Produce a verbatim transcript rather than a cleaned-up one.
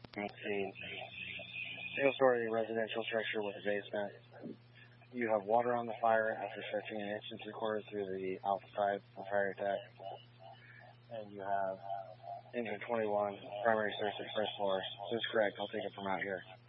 Let's see. Single-story residential structure with a basement. You have water on the fire after stretching an inch and three quarters through the alpha side of fire attack. And you have engine twenty-one, primary source at first floor. This is correct. I'll take it from out here.